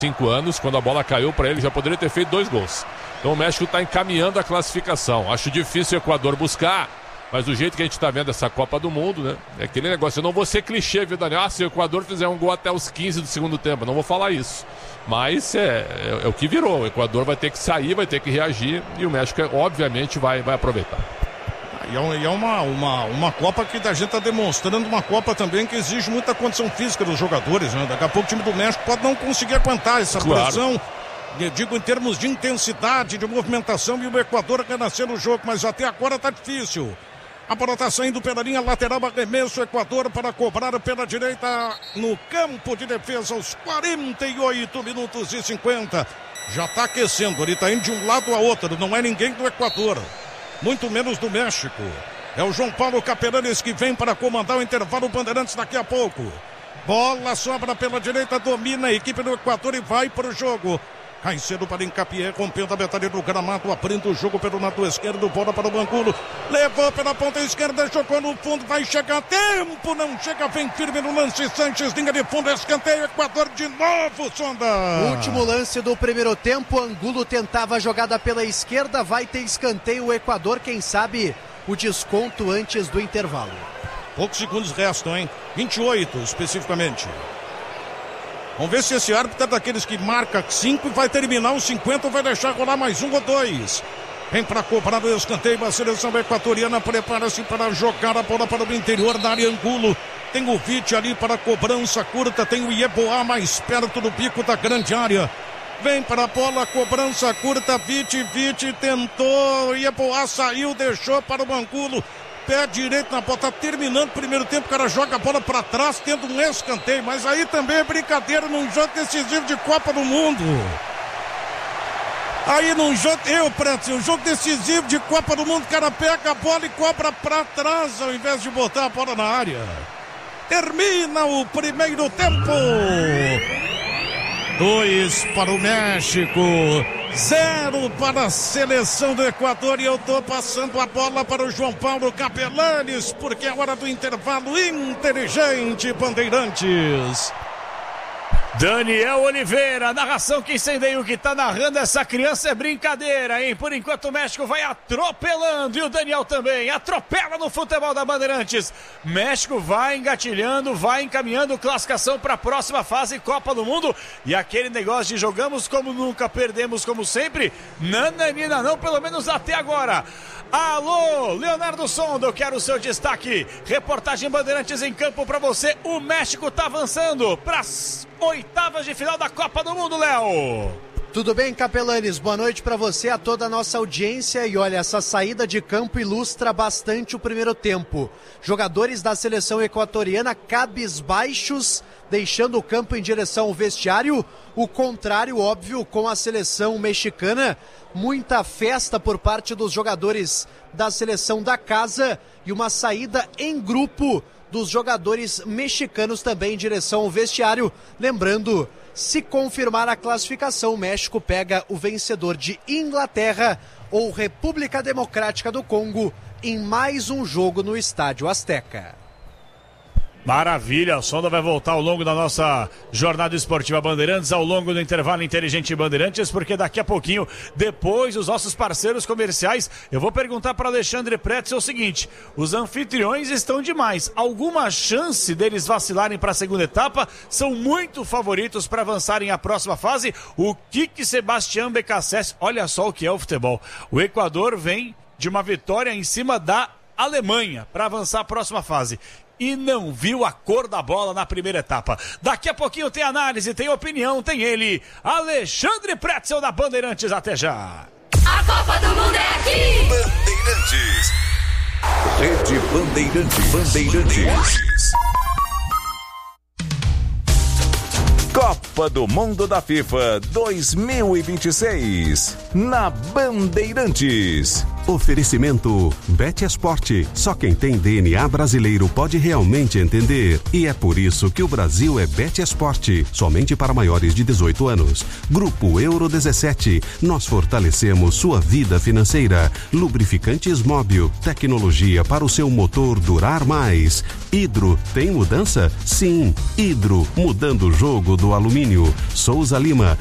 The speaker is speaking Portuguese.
5 anos, quando a bola caiu para ele, já poderia ter feito 2 gols. Então o México está encaminhando a classificação. Acho difícil o Equador buscar, mas do jeito que a gente está vendo essa Copa do Mundo, né? É aquele negócio, eu não vou ser clichê, viu, Daniel? Se o Equador fizer um gol até os 15 do segundo tempo, eu não vou falar isso. Mas é o que virou. O Equador vai ter que sair, vai ter que reagir e o México, obviamente, vai aproveitar. E é uma Copa que a gente está demonstrando, uma Copa também que exige muita condição física dos jogadores, né? Daqui a pouco o time do México pode não conseguir aguentar essa pressão, digo em termos de intensidade, de movimentação, e o Equador quer nascer no jogo, mas até agora está difícil. A bola está saindo pela linha lateral, arremesso o Equador para cobrar pela direita no campo de defesa aos 48 minutos e 50. Já está aquecendo, ele está indo de um lado a outro, não é ninguém do Equador, muito menos do México. É o João Paulo Capelanes que vem para comandar o intervalo Bandeirantes daqui a pouco. Bola sobra pela direita, domina a equipe do Equador e vai para o jogo. Cai cedo para Hincapié, rompendo a metade do gramado, abrindo o jogo pelo lado esquerdo, bola para o Angulo, levou pela ponta esquerda, jogou no fundo, vai chegar a tempo, não chega, vem firme no lance, Sanches, linha de fundo, escanteio, Equador de novo, Sonda. Último lance do primeiro tempo, Angulo tentava a jogada pela esquerda, vai ter escanteio, o Equador, quem sabe o desconto antes do intervalo. Poucos segundos restam, hein? 28 especificamente. Vamos ver se esse árbitro é daqueles que marca 5 e vai terminar os 50 ou vai deixar rolar mais 1 ou 2. Vem para cobrar o escanteio, a seleção equatoriana prepara-se para jogar a bola para o interior da área. Angulo. Tem o Vite ali para a cobrança curta, tem o Ieboá mais perto do bico da grande área. Vem para a bola, cobrança curta, Vite tentou, Ieboá saiu, deixou para o Angulo. Pé direito na bola, tá terminando o primeiro tempo, o cara joga a bola para trás, tendo um escanteio, mas aí também é brincadeira num jogo decisivo de Copa do Mundo. Aí num jogo, um jogo decisivo de Copa do Mundo, o cara pega a bola e cobra para trás, ao invés de botar a bola na área. Termina o primeiro tempo. 2 para o México, 0 para a seleção do Equador, e eu tô passando a bola para o João Paulo Capelanes, porque é hora do intervalo inteligente, Bandeirantes. Daniel Oliveira, narração que incendeia, o que tá narrando essa criança é brincadeira, hein? Por enquanto o México vai atropelando e o Daniel também atropela no futebol da Bandeirantes. México vai engatilhando, vai encaminhando classificação para a próxima fase Copa do Mundo, e aquele negócio de jogamos como nunca, perdemos como sempre, nananina não, pelo menos até agora. Alô, Leonardo Sonda, eu quero o seu destaque. Reportagem Bandeirantes em campo para você. O México tá avançando para as oitavas de final da Copa do Mundo, Léo. Tudo bem, Capelanes? Boa noite para você, a toda a nossa audiência. E olha, essa saída de campo ilustra bastante o primeiro tempo. Jogadores da seleção equatoriana cabisbaixos, deixando o campo em direção ao vestiário. O contrário, óbvio, com a seleção mexicana. Muita festa por parte dos jogadores da seleção da casa e uma saída em grupo dos jogadores mexicanos também em direção ao vestiário. Lembrando, se confirmar a classificação, o México pega o vencedor de Inglaterra ou República Democrática do Congo em mais um jogo no Estádio Azteca. Maravilha, o Sonda vai voltar ao longo da nossa jornada esportiva Bandeirantes, ao longo do intervalo inteligente Bandeirantes, porque daqui a pouquinho, depois dos nossos parceiros comerciais, eu vou perguntar para Alexandre Pretzel o seguinte: os anfitriões estão demais, alguma chance deles vacilarem para a segunda etapa? São muito favoritos para avançarem à próxima fase? O que Sebastião Becassese, olha só o que é o futebol, o Equador vem de uma vitória em cima da Alemanha para avançar à próxima fase e não viu a cor da bola na primeira etapa. Daqui a pouquinho tem análise, tem opinião, tem ele, Alexandre Pretzel da Bandeirantes. Até já. A Copa do Mundo é aqui. Bandeirantes. Rede Bandeirantes. Copa do Mundo da FIFA 2026 na Bandeirantes. Oferecimento Bet Esporte. Só quem tem DNA brasileiro pode realmente entender. E é por isso que o Brasil é Bet Esporte. Somente para maiores de 18 anos. Grupo Euro 17. Nós fortalecemos sua vida financeira. Lubrificantes Móbil. Tecnologia para o seu motor durar mais. Hidro. Tem mudança? Sim. Hidro. Mudando o jogo do alumínio. Souza Lima.